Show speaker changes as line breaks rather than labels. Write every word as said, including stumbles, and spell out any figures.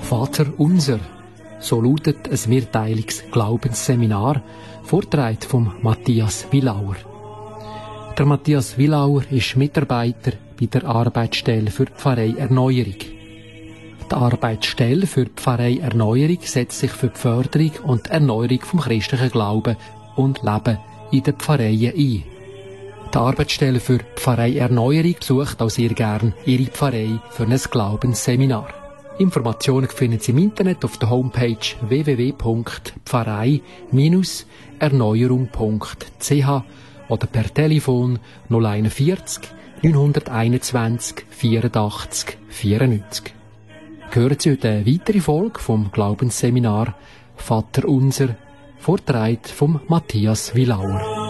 Vater unser. So lautet ein Mehrteilungs-Glaubensseminar, vorgetragen von Matthias Willauer. Der Matthias Willauer ist Mitarbeiter bei der Arbeitsstelle für die Pfarrei Erneuerung. Die Arbeitsstelle für die Pfarrei Erneuerung setzt sich für die Förderung und die Erneuerung vom christlichen Glauben und Leben in den Pfarreien ein. Die Arbeitsstelle für die Pfarrei Erneuerung besucht auch sehr gern ihre Pfarrei für ein Glaubensseminar. Informationen finden Sie im Internet auf der Homepage w w w punkt pfarrei erneuerung punkt c h oder per Telefon null vierzig neunhunderteinundzwanzig vierundachtzig vierundneunzig. Hören Sie heute eine weitere Folge vom Glaubensseminar Vater unser, vorgetragen von Matthias Willauer.